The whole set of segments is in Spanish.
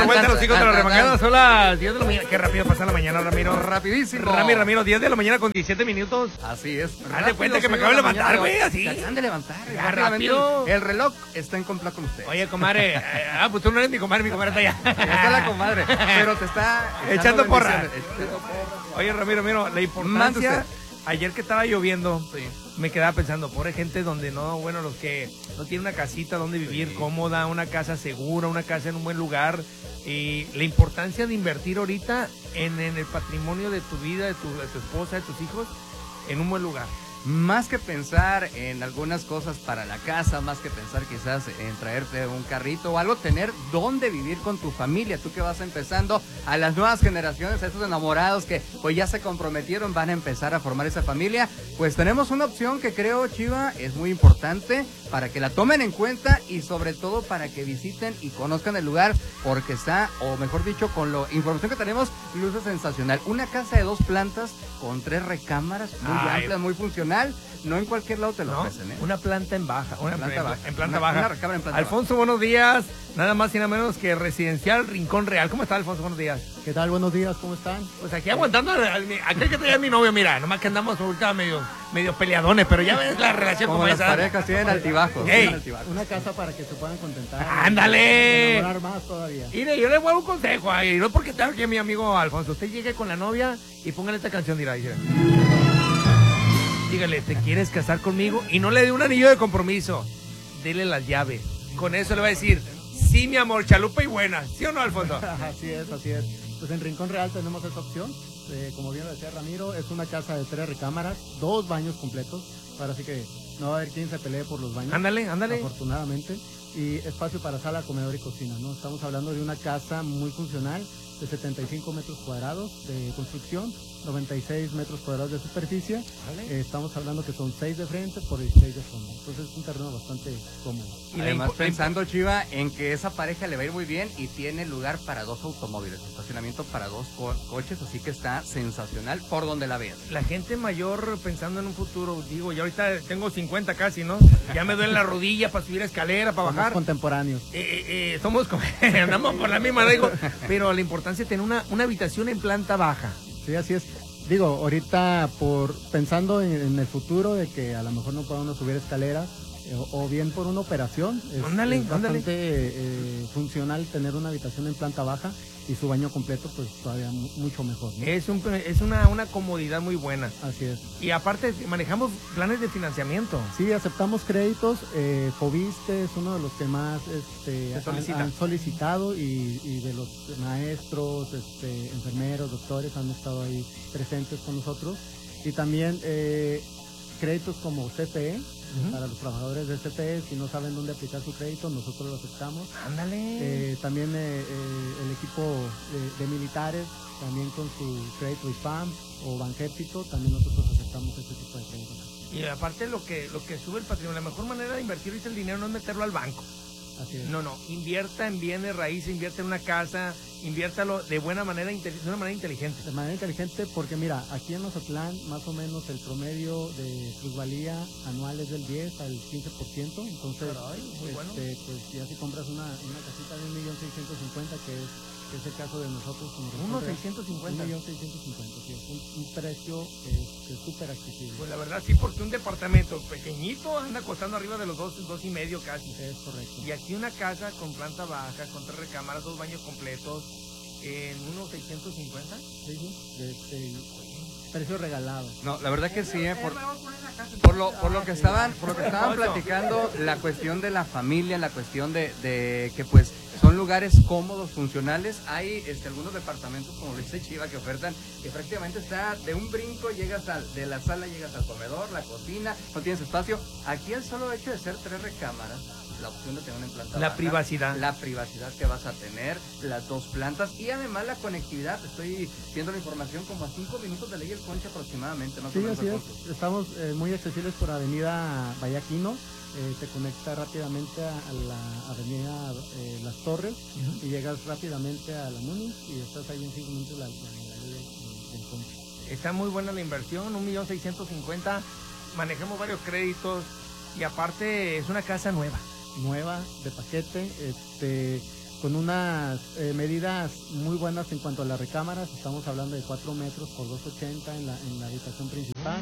dar vuelta a los hijos de la remangada. Son las 10 de la mañana. Qué rápido pasa la mañana, Ramiro. Rapidísimo. Ramiro, 10 de la mañana con 17 minutos. Así es. Haz de cuenta que me acabo de levantar, güey, así. Se acaban de levantar. Ya, rápido. El reloj está en complot con usted. Oye, comadre. Pues tú no eres mi comadre está allá. Está la comadre, pero te está echando porra. bendiciones. Oye, Ramiro, mira, la importancia. Ayer que estaba lloviendo, me quedaba pensando, pobre gente donde no, bueno, los que no tienen una casita donde vivir cómoda, una casa segura, una casa en un buen lugar, y la importancia de invertir ahorita en el patrimonio de tu vida, de tu esposa, de tus hijos, en un buen lugar. Más que pensar en algunas cosas para la casa, más que pensar quizás en traerte un carrito o algo, tener dónde vivir con tu familia. Tú que vas empezando, a las nuevas generaciones, a esos enamorados que pues ya se comprometieron, van a empezar a formar esa familia, pues tenemos una opción que creo, Chiva, es muy importante para que la tomen en cuenta y sobre todo para que visiten y conozcan el lugar, porque está, o mejor dicho, con la información que tenemos, luce sensacional. Una casa de 2 plantas con 3 recámaras, muy amplia, muy funcional. No en cualquier lado te lo ofrecen, ¿eh? Una planta en baja. Una planta baja. En planta baja. Una recámara en planta Alfonso, baja. buenos días. Nada más y nada menos que Residencial Rincón Real. ¿Cómo está, Alfonso? Buenos días. ¿Qué tal? Buenos días, ¿cómo están? Pues aquí aguantando, aquel que traía mi novio, mira, nomás que andamos ahorita medio peleadones, pero ya ves la relación como las parejas tienen altibajos. Una casa para que se puedan contentar. ¡Ándale! Enamorar más todavía. Mire, yo le voy a dar un consejo ahí, no porque está aquí mi amigo Alfonso. Usted llegue con la novia y póngale esta canción, dirá. Dígale, ¿te quieres casar conmigo? Y no le dé un anillo de compromiso. Dele las llaves. Con eso le va a decir, sí, mi amor, chalupa y buena. ¿Sí o no, Alfonso? Así es, así es. Pues en Rincón Real tenemos esa opción. Como bien lo decía Ramiro, es una casa de 3 recámaras, 2 baños completos. Ahora sí que no va a haber quien se pelee por los baños. Ándale. Afortunadamente. Y espacio para sala, comedor y cocina, ¿no? Estamos hablando de una casa muy funcional, de 75 metros cuadrados de construcción, 96 metros cuadrados de superficie. ¿Vale? Estamos hablando que son 6 de frente por 16 de fondo. Entonces es un terreno bastante cómodo. Y además pensando, Chiva, en que esa pareja le va a ir muy bien y tiene lugar para 2 automóviles, estacionamiento para 2 coches, así que está sensacional por donde la veas. La gente mayor pensando en un futuro, digo, ya ahorita tengo 50 casi, ¿no? Ya me duele la rodilla para subir escalera, para bajar. Somos contemporáneos. Andamos por la misma, digo, pero la importancia es tener una habitación en planta baja. Sí, así es. Digo, ahorita pensando en el futuro de que a lo mejor no podamos subir escaleras o bien por una operación, es bastante funcional tener una habitación en planta baja y su baño completo, pues todavía mucho mejor, ¿no? Es una comodidad muy buena. Así es. Y aparte manejamos planes de financiamiento. Sí, aceptamos créditos. Fobiste es uno de los que más han solicitado y de los maestros, enfermeros, doctores han estado ahí presentes con nosotros. Y también créditos como CFE. Para los trabajadores de CFE, si no saben dónde aplicar su crédito, nosotros lo aceptamos. Ándale. También el equipo de militares, también con su crédito IFAM o Banjército, también nosotros aceptamos este tipo de créditos. Y aparte lo que sube el patrimonio, la mejor manera de invertir ahorita el dinero no es meterlo al banco. Así es. No, invierta en bienes raíces, invierta en una casa, inviértalo de buena manera, de una manera inteligente. De manera inteligente, porque mira, aquí en Mazatlán más o menos el promedio de plusvalía anual es del 10 al 15%, entonces muy bueno. pues ya si compras una casita de 1.650.000, que es el caso de nosotros como 1.650.000. 1.650.000, sí, es un precio que es súper accesible. Pues la verdad sí, porque un departamento pequeñito anda costando arriba de los 2.5 casi. Es correcto. Y aquí una casa con planta baja, con 3 recámaras, 2 baños completos, en unos 650. Sí, precio regalado. No, la verdad que sí, por lo que estaban platicando, la cuestión de la familia, la cuestión de que pues son lugares cómodos, funcionales. Hay algunos departamentos, como dice Chiva, que ofertan, que prácticamente está de un brinco, de la sala llegas al comedor, la cocina, no tienes espacio. Aquí el solo hecho de ser 3 recámaras, la opción de tener una planta baja, la privacidad que vas a tener, las 2 plantas y además la conectividad. Estoy viendo la información como a 5 minutos de Ley El Concha aproximadamente. Más sí, o menos así es. Estamos muy accesibles por Avenida Vallaquino. Te conecta rápidamente a la avenida Las Torres y llegas rápidamente a la Munis y estás ahí en 5 minutos la del Concha. Está muy buena la inversión, 1.650.000, manejamos varios créditos y aparte es una casa nueva de paquete. con unas medidas muy buenas en cuanto a las recámaras. Estamos hablando de 4 metros por 2.80 en la habitación principal,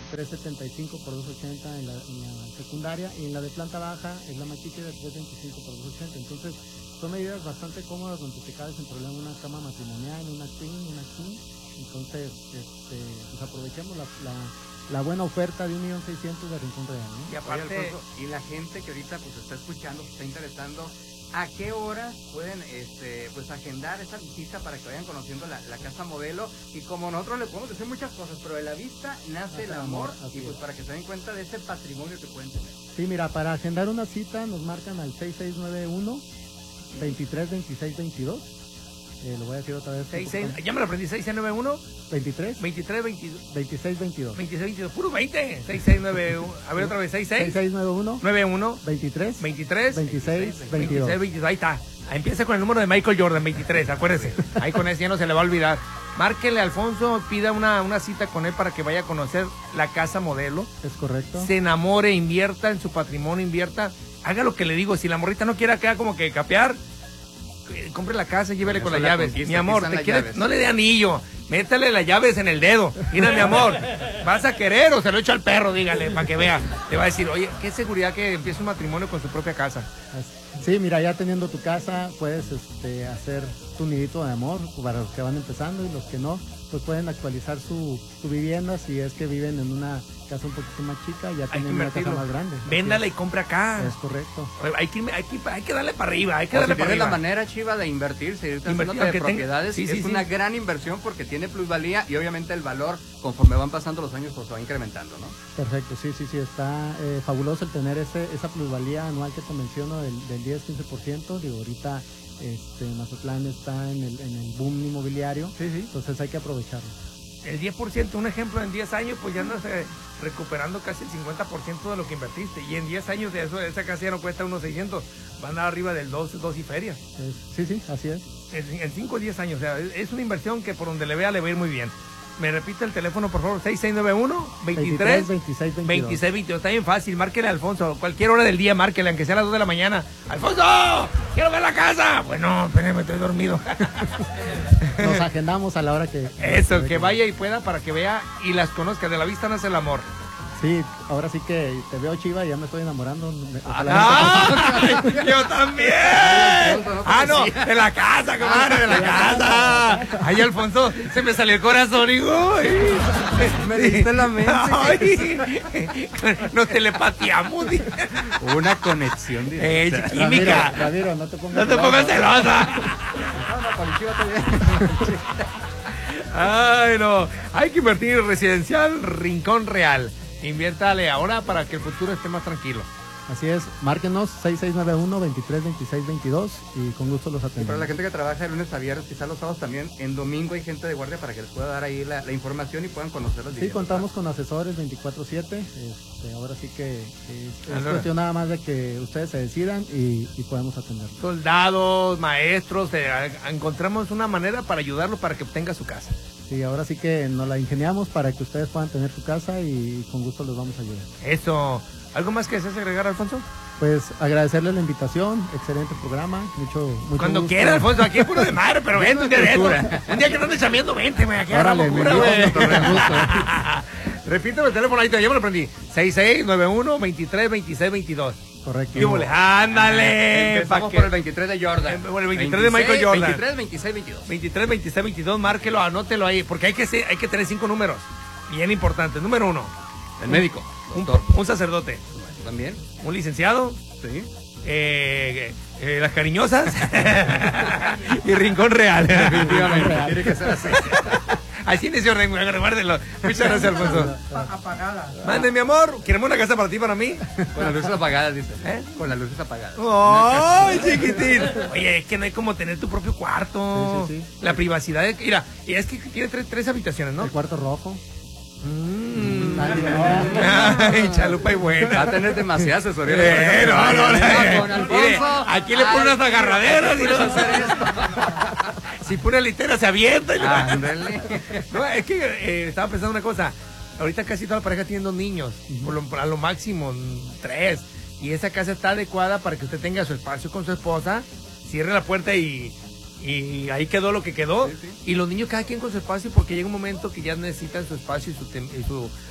3.75 por 2.80 en la secundaria, y en la de planta baja es la más chica, de 3.25 por 2.80. Entonces son medidas bastante cómodas donde te cabes sin problema una cama matrimonial, una queen, una king. Entonces pues aprovechemos la buena oferta de 1.600.000 de Rincón Real, ¿no? Y aparte, y la gente que ahorita pues está escuchando, se está interesando, ¿a qué hora pueden pues agendar esa visita para que vayan conociendo la casa modelo? Y como nosotros le podemos decir muchas cosas, pero de la vista nace el amor, y pues para que se den cuenta de ese patrimonio que pueden tener. Sí, mira, para agendar una cita nos marcan al 6691 23 26 22. Lo voy a decir otra vez. Ya me lo aprendí, 6691 23 23 22 26 22. 26 22, puro 20. 6691, a ver otra vez, 6691 91 23 23 26 22. 26 22, ahí está. Ahí empieza con el número de Michael Jordan, 23, acuérdese. Ahí con ese ya no se le va a olvidar. Márquele a Alfonso, pida una cita con él para que vaya a conocer la casa modelo. Es correcto. Se enamore, invierta en su patrimonio, invierta. Haga lo que le digo, si la morrita no quiere acá como que capear, compre la casa y llévele con las llaves. Mi amor, ¿te quieres? No le dé anillo, métale las llaves en el dedo. Mira, mi amor, ¿vas a querer o se lo echo al perro? Dígale, para que vea. Te va a decir, oye, qué seguridad que empiece un matrimonio con su propia casa. Sí, mira, ya teniendo tu casa, puedes hacer tu nidito de amor para los que van empezando, y los que no, pues pueden actualizar su vivienda. Si es que viven en una casa un poquito más chica, ya tienen una casa más grande. Véndala y compra acá. Es correcto. Hay que darle para arriba, hay que o darle si para arriba. la manera, Chiva, de invertir, seguir haciéndote de propiedades, es una gran inversión porque tiene plusvalía, y obviamente el valor, conforme van pasando los años, pues se va incrementando, ¿no? Perfecto, sí, está fabuloso el tener esa plusvalía anual que te menciono del 10-15%. Digo, ahorita Mazatlán está en el boom inmobiliario, entonces hay que aprovecharlo. El 10%, un ejemplo, en 10 años, pues ya andas recuperando casi el 50% de lo que invertiste. Y en 10 años de eso, esa casa ya no cuesta unos 600, van a andar arriba del 2 y feria. Sí, así es. En 5 o 10 años, o sea, es una inversión que por donde le vea le va a ir muy bien. Me repite el teléfono, por favor, 6691 23 26 22. Está bien fácil, márquele a Alfonso, cualquier hora del día, márquele, aunque sea a las 2 de la mañana. ¡Alfonso! ¡Quiero ver la casa! Bueno, espérame, estoy dormido. Nos agendamos a la hora que... Eso, que vaya y pueda para que vea y las conozca. De la vista nace el amor. Sí, ahora sí que te veo, Chiva, y ya me estoy enamorando. ¡Yo también! No, de la casa, comadre, de la casa. Ay, Alfonso, se me salió el corazón, hijo. Me diste la mente. Nos telepateamos. Una conexión directa. Química. Ramiro, no te pongas celosa. Ay, no. Hay que invertir en residencial Rincón Real. Inviértale ahora para que el futuro esté más tranquilo. Así es, márquenos 6691 23 26 22 y con gusto los atendemos. Para la gente que trabaja de lunes a viernes, quizás los sábados también, en domingo hay gente de guardia para que les pueda dar ahí la información y puedan conocer los videos. Sí, contamos con asesores 24/7. Ahora sí que es cuestión nada más de que ustedes se decidan y podemos atenderlos. Soldados, maestros, encontramos una manera para ayudarlo para que obtenga su casa. Sí, ahora sí que nos la ingeniamos para que ustedes puedan tener su casa y con gusto los vamos a ayudar. Eso. ¿Algo más que desees agregar, Alfonso? Pues agradecerles la invitación, excelente programa, mucho cuando gusto. quiera, Alfonso, aquí es puro de madre, pero vente un día de eso. Un día que no andes chameando, vente, güey, aquí órale, locura, güey. Repíteme el teléfono, ahí ya me lo aprendí. 6691 23 26 22. Correcto. Y ándale. Empezamos por el 23 de Jordan. Bueno, el 23 de Michael Jordan. 23, 26, 22. 23, 26, 22, márquelo, anótelo ahí, porque hay que tener 5 números. Bien importante. Número 1. El médico. Un sacerdote. También. Un licenciado. Sí. Las cariñosas. Y Rincón Real. Definitivamente. Tiene que ser así. Así inició, recuérdenlo. Muchas gracias, Alfonso. Apagada. Mande, mi amor. ¿Queremos una casa para ti, para mí? Con las luces apagadas, dice. Con las luces apagadas. ¡Ay, chiquitín! Oye, es que no hay como tener tu propio cuarto. Sí. La privacidad. Mira, y es que tiene tres habitaciones, ¿no? El cuarto rojo. Ay, chalupa y buena. Va a tener demasiada asesoría. Mire, aquí le pone unas agarraderas y no hacer esto. Si pone litera se avienta. No, es que estaba pensando una cosa. Ahorita casi toda la pareja tiene 2 niños, a lo máximo 3. Y esa casa está adecuada para que usted tenga su espacio con su esposa cierre la puerta y ahí quedó lo que quedó. Sí. Y los niños cada quien con su espacio, porque llega un momento que ya necesitan su espacio y su